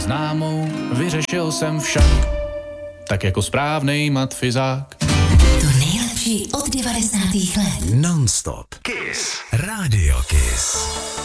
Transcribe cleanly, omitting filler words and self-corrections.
Známou vyřešil jsem však, tak jako správnej matfizák. To nejlepší od 90. let. Non-stop. Kiss. Radio Kiss.